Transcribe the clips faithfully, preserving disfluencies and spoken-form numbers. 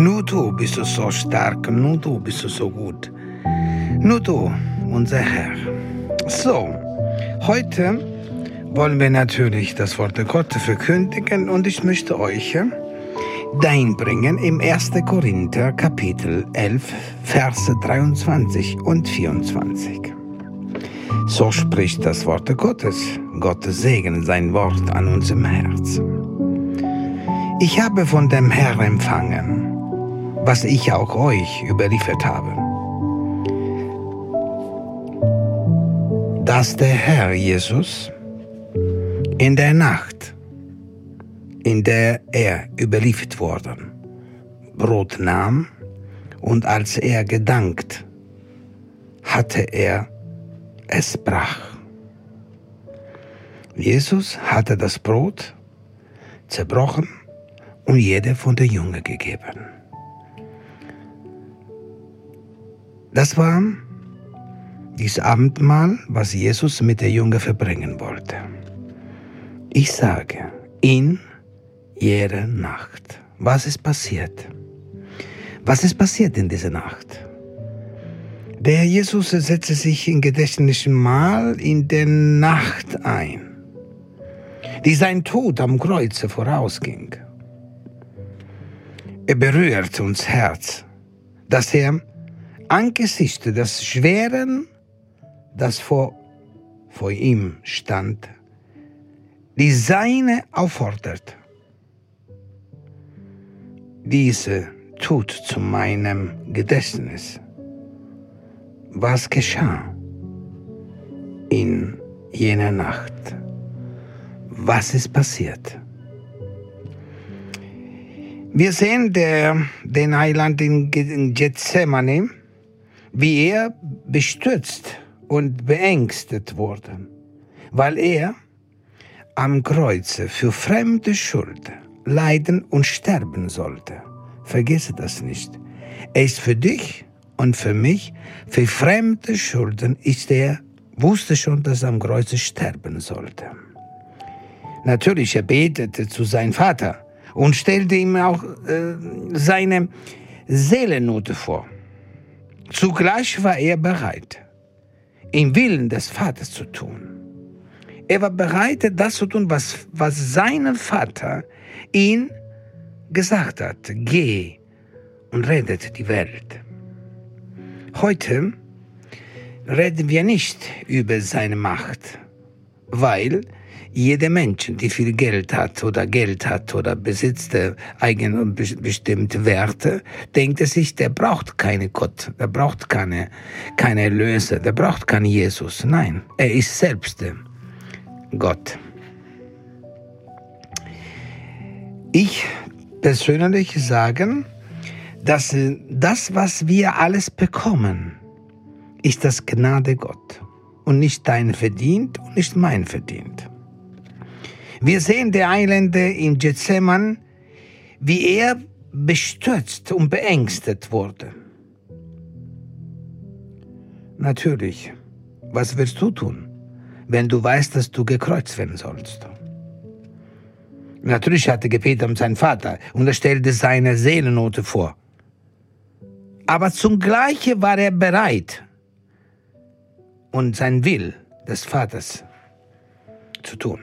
Nur du bist du so stark, nur du bist du so gut. Nur du, unser Herr. So, heute wollen wir natürlich das Wort Gottes verkündigen und ich möchte euch dahin bringen im ersten Korinther Kapitel elf, Verse dreiundzwanzig und vierundzwanzig. So spricht das Wort Gottes. Gott segne sein Wort an unserem Herzen. Ich habe von dem Herrn empfangen, was ich auch euch überliefert habe, dass der Herr Jesus in der Nacht, in der er überliefert wurde, Brot nahm und als er gedankt, hatte er es brach. Jesus hatte das Brot zerbrochen und jeder von den Jüngern gegeben. Das war dieses Abendmahl, was Jesus mit den Jüngern verbringen wollte. Ich sage, in jeder Nacht. Was ist passiert? Was ist passiert in dieser Nacht? Der Herr Jesus setzte sich im gedächtlichen Mahl in der Nacht ein, die sein Tod am Kreuze vorausging. Er berührt uns Herz, dass er angesichts des Schweren, das vor, vor ihm stand, die Seine auffordert. Diese tut zu meinem Gedächtnis. Was geschah in jener Nacht? Was ist passiert? Wir sehen der, den Heiland in Gethsemane, wie er bestürzt und beängstigt wurde, weil er am Kreuze für fremde Schuld leiden und sterben sollte. Vergesse das nicht. Er ist für dich und für mich, für fremde Schulden ist er, wusste schon, dass er am Kreuze sterben sollte. Natürlich, er betete zu seinem Vater und stellte ihm auch äh, seine Seelennot vor. Zugleich war er bereit, im Willen des Vaters zu tun. Er war bereit, das zu tun, was, was sein Vater ihm gesagt hat. Geh und rettet die Welt. Heute reden wir nicht über seine Macht, weil jeder Mensch, der viel Geld hat oder Geld hat oder besitzt eigene bestimmte Werte, denkt er sich, der braucht keinen Gott, der braucht keine, keine Erlöser, der braucht keinen Jesus. Nein, er ist selbst Gott. Ich persönlich sage, dass das, was wir alles bekommen, ist das Gnade Gott und nicht dein Verdient und nicht mein Verdient. Wir sehen der Einländer in Gethsemane, wie er bestürzt und beängstigt wurde. Natürlich, was wirst du tun, wenn du weißt, dass du gekreuzt werden sollst? Natürlich hatte er gebetet um seinen Vater und er stellte seine Seelennot vor. Aber zugleich war er bereit, und sein Will des Vaters zu tun.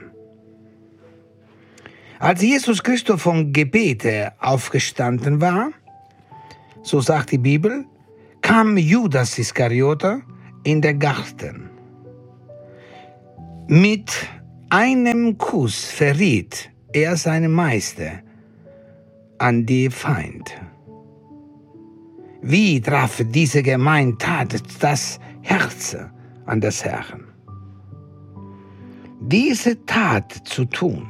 Als Jesus Christus vom Gebete aufgestanden war, so sagt die Bibel, kam Judas Iskariot in den Garten. Mit einem Kuss verriet er seinen Meister an die Feind. Wie traf diese Gemeintat das Herz an des Herrn? Diese Tat zu tun,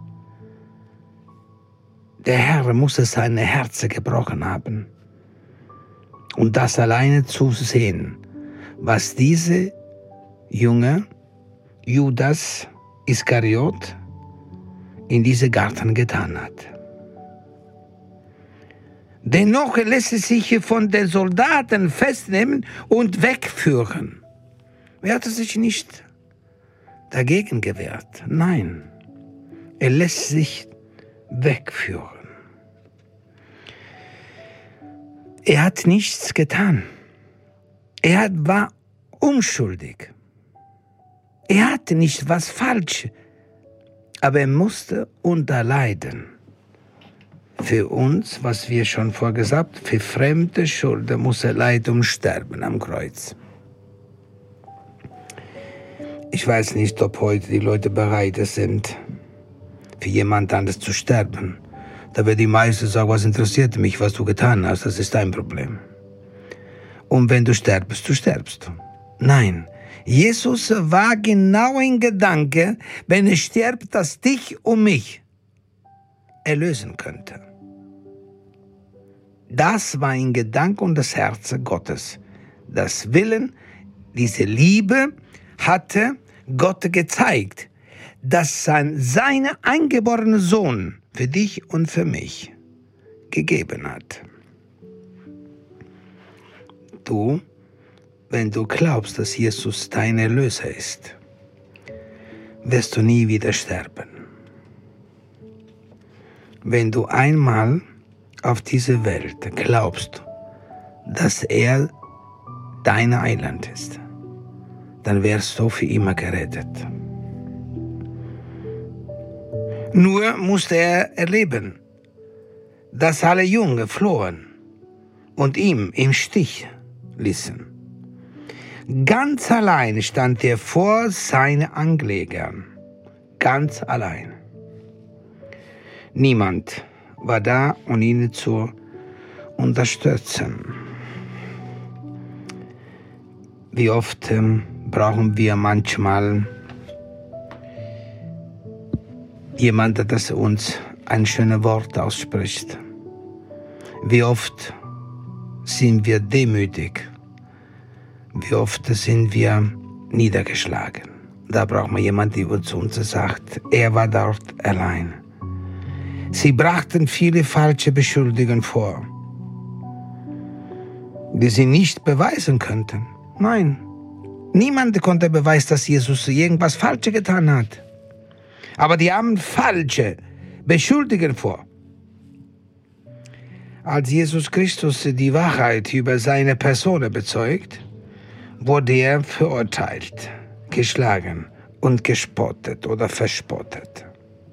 der Herr musste sein Herz gebrochen haben. Und das alleine zu sehen, was diese junge Judas Iskariot in diesem Garten getan hat. Dennoch lässt es sich von den Soldaten festnehmen und wegführen. Er hat sich nicht dagegen gewehrt. Nein, er lässt sich wegführen. Er hat nichts getan. Er war unschuldig. Er hatte nicht was falsch, aber er musste unterleiden. Für uns, was wir schon vorgesagt, für fremde Schuld muss er leiden und sterben am Kreuz. Ich weiß nicht, ob heute die Leute bereit sind, für jemand anderes zu sterben. Da wird die meisten sagen, was interessiert mich, was du getan hast, das ist dein Problem. Und wenn du sterbst, du sterbst. Nein, Jesus war genau in Gedanke, wenn er stirbt, dass dich und mich erlösen könnte. Das war ein Gedanke und das Herz Gottes. Das Willen, diese Liebe hatte Gott gezeigt, dass sein seine eingeborene Sohn für dich und für mich gegeben hat. Du, wenn du glaubst, dass Jesus dein Erlöser ist, wirst du nie wieder sterben. Wenn du einmal auf diese Welt glaubst, dass er dein Heiland ist, dann wärst du für immer gerettet. Nur musste er erleben, dass alle Jungen flohen und ihm im Stich ließen. Ganz allein stand er vor seinen Anklägern. Ganz allein. Niemand war da, um ihn zu unterstützen. Wie oft ähm, brauchen wir manchmal jemanden, der uns ein schönes Wort ausspricht. Wie oft sind wir demütig. Wie oft sind wir niedergeschlagen. Da braucht man jemanden, der zu uns sagt, er war dort allein. Sie brachten viele falsche Beschuldigungen vor, die sie nicht beweisen könnten. Nein, niemand konnte beweisen, dass Jesus irgendwas Falsches getan hat. Aber die haben falsche Beschuldigungen vor. Als Jesus Christus die Wahrheit über seine Person bezeugt, wurde er verurteilt, geschlagen und gespottet oder verspottet.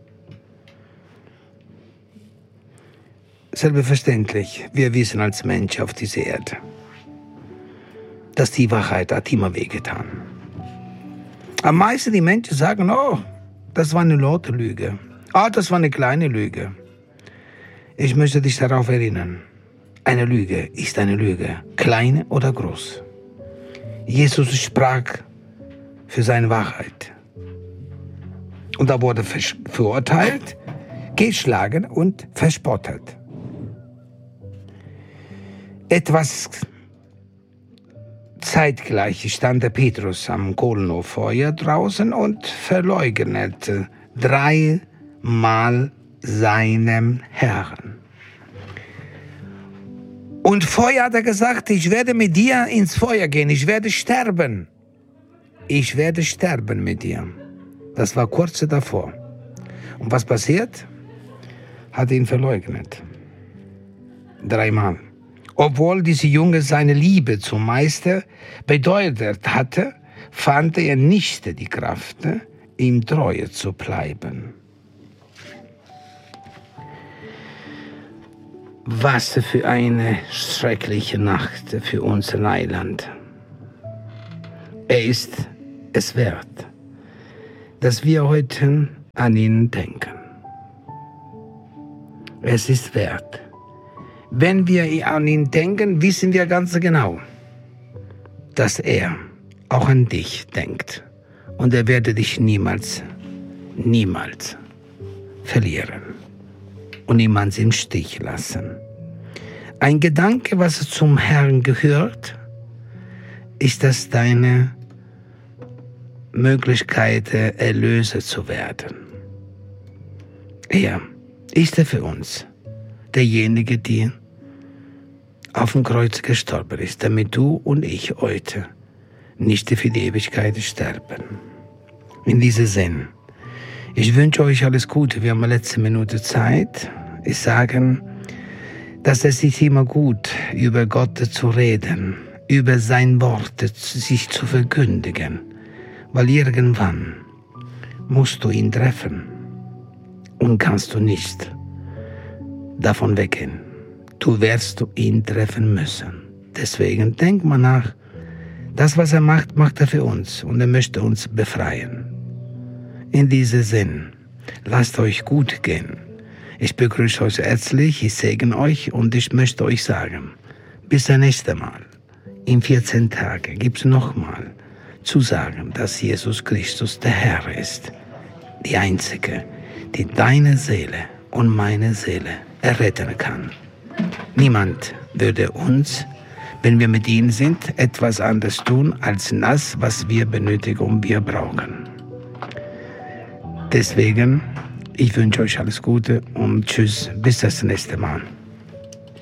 Selbstverständlich, wir wissen als Mensch auf dieser Erde, dass die Wahrheit hat immer wehgetan. Am meisten die Menschen sagen, oh, das war eine laute Lüge. Ah, das war eine kleine Lüge. Ich möchte dich darauf erinnern, eine Lüge ist eine Lüge, klein oder groß. Jesus sprach für seine Wahrheit. Und er wurde verurteilt, geschlagen und verspottet. Etwas zeitgleich stand der Petrus am Kohlenfeuer draußen und verleugnete dreimal seinem Herrn. Und vorher hat er gesagt, ich werde mit dir ins Feuer gehen, ich werde sterben. Ich werde sterben mit dir. Das war kurz davor. Und was passiert? Hat ihn verleugnet. Dreimal. Obwohl diese Junge seine Liebe zum Meister bedeutet hatte, fand er nicht die Kraft, ihm treu zu bleiben. Was für eine schreckliche Nacht für unser Heiland. Er ist es wert, dass wir heute an ihn denken. Es ist wert. Wenn wir an ihn denken, wissen wir ganz genau, dass er auch an dich denkt. Und er werde dich niemals, niemals verlieren und niemals im Stich lassen. Ein Gedanke, was zum Herrn gehört, ist, dass deine Möglichkeit, Erlöser zu werden. Er ist er für uns. Derjenige, der auf dem Kreuz gestorben ist, damit du und ich heute nicht für die Ewigkeit sterben. In diesem Sinn, ich wünsche euch alles Gute. Wir haben letzte Minute Zeit. Ich sage, dass es ist immer gut, über Gott zu reden, über sein Wort sich zu verkündigen, weil irgendwann musst du ihn treffen und kannst du nicht davon weggehen. Du wirst ihn treffen müssen. Deswegen denk mal nach, das, was er macht, macht er für uns und er möchte uns befreien. In diesem Sinn, lasst euch gut gehen. Ich begrüße euch herzlich, ich segne euch und ich möchte euch sagen, bis das nächste Mal. In vierzehn Tagen gibt es nochmal zu sagen, dass Jesus Christus der Herr ist. Die Einzige, die deine Seele und meine Seele erretten kann. Niemand würde uns, wenn wir mit ihm sind, etwas anderes tun, als das, was wir benötigen und wir brauchen. Deswegen, ich wünsche euch alles Gute und tschüss, bis das nächste Mal.